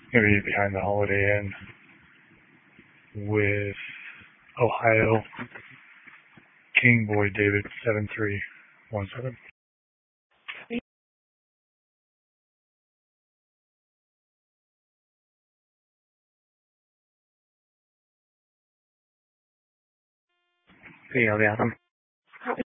Gonna be behind the Holiday Inn with Ohio King Boy David 7317. Sí, Adam.